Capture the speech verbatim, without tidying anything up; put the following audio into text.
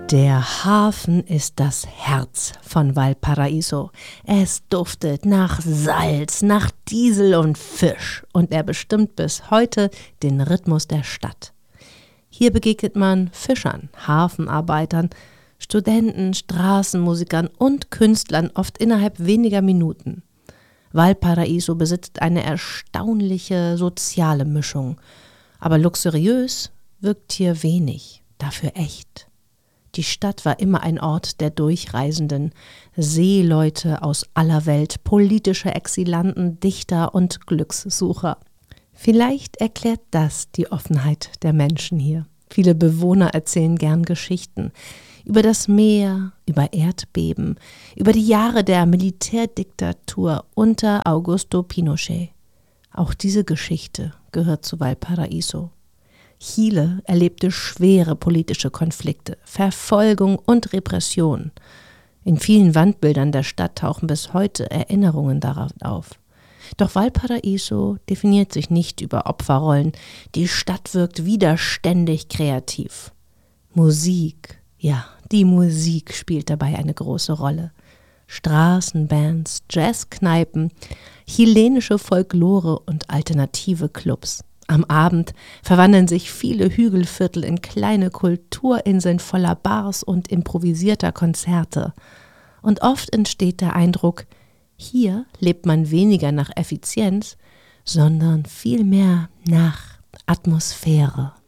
Der Hafen ist das Herz von Valparaíso. Es duftet nach Salz, nach Diesel und Fisch und er bestimmt bis heute den Rhythmus der Stadt. Hier begegnet man Fischern, Hafenarbeitern, Studenten, Straßenmusikern und Künstlern oft innerhalb weniger Minuten. Valparaíso besitzt eine erstaunliche soziale Mischung, aber luxuriös wirkt hier wenig, dafür echt. Die Stadt war immer ein Ort der Durchreisenden, Seeleute aus aller Welt, politische Exilanten, Dichter und Glückssucher. Vielleicht erklärt das die Offenheit der Menschen hier. Viele Bewohner erzählen gern Geschichten über das Meer, über Erdbeben, über die Jahre der Militärdiktatur unter Augusto Pinochet. Auch diese Geschichte gehört zu Valparaíso. Chile erlebte schwere politische Konflikte, Verfolgung und Repression. In vielen Wandbildern der Stadt tauchen bis heute Erinnerungen darauf auf. Doch Valparaíso definiert sich nicht über Opferrollen. Die Stadt wirkt widerständig kreativ. Musik, ja, die Musik spielt dabei eine große Rolle. Straßenbands, Jazzkneipen, chilenische Folklore und alternative Clubs. Am Abend verwandeln sich viele Hügelviertel in kleine Kulturinseln voller Bars und improvisierter Konzerte. Und oft entsteht der Eindruck, hier lebt man weniger nach Effizienz, sondern vielmehr nach Atmosphäre.